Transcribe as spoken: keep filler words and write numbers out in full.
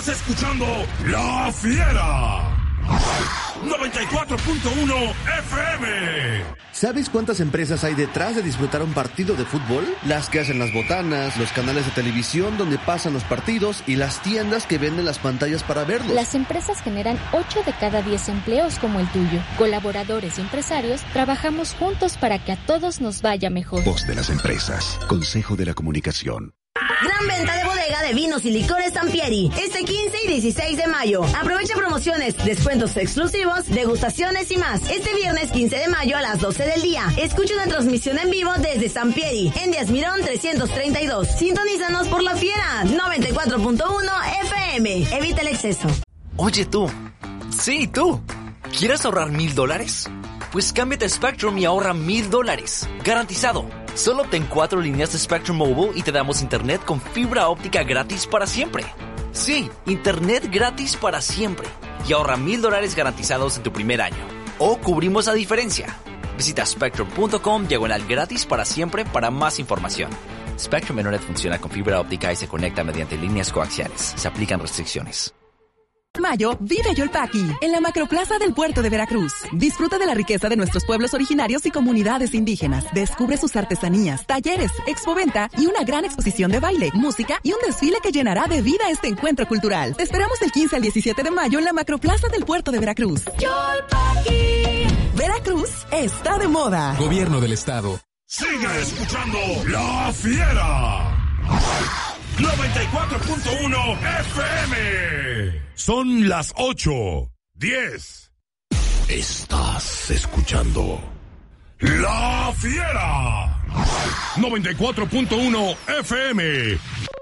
Estás escuchando La Fiera. noventa y cuatro punto uno F M. ¿Sabes cuántas empresas hay detrás de disfrutar un partido de fútbol? Las que hacen las botanas, los canales de televisión donde pasan los partidos y las tiendas que venden las pantallas para verlos. Las empresas generan ocho de cada diez empleos como el tuyo. Colaboradores y empresarios trabajamos juntos para que a todos nos vaya mejor. Voz de las empresas. Consejo de la Comunicación. Gran venta de bodega de vinos y licores Sampieri, este quince y dieciséis de mayo. Aprovecha promociones, descuentos exclusivos, degustaciones y más. Este viernes quince de mayo a las doce del día. Escucha una transmisión en vivo desde Sampieri, en Díaz Mirón trescientos treinta y dos. Sintonízanos por La Fiera, noventa y cuatro punto uno F M. Evita el exceso. Oye tú, sí tú, ¿quieres ahorrar mil dólares? Pues cámbiate a Spectrum y ahorra mil dólares. Garantizado. Solo obtén cuatro líneas de Spectrum Mobile y te damos internet con fibra óptica gratis para siempre. Sí, internet gratis para siempre. Y ahorra mil dólares garantizados en tu primer año. O cubrimos la diferencia. Visita spectrum punto com diagonal gratis para siempre para más información. Spectrum Internet funciona con fibra óptica y se conecta mediante líneas coaxiales. Se aplican restricciones. Mayo, vive Yolpaqui, en la Macroplaza del Puerto de Veracruz. Disfruta de la riqueza de nuestros pueblos originarios y comunidades indígenas. Descubre sus artesanías, talleres, expoventa y una gran exposición de baile, música y un desfile que llenará de vida este encuentro cultural. Te esperamos del quince al diecisiete de mayo en la Macroplaza del Puerto de Veracruz. Yolpaqui. Veracruz está de moda. Gobierno del Estado. Sigue escuchando La Fiera. noventa y cuatro punto uno F M. Son las ocho, diez. Estás escuchando La Fiera. noventa y cuatro punto uno F M.